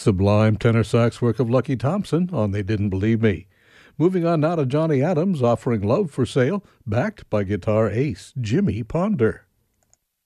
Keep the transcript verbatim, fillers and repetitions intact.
sublime tenor sax work of Lucky Thompson on They Didn't Believe Me. Moving on now to Johnny Adams offering Love for Sale, backed by guitar ace Jimmy Ponder.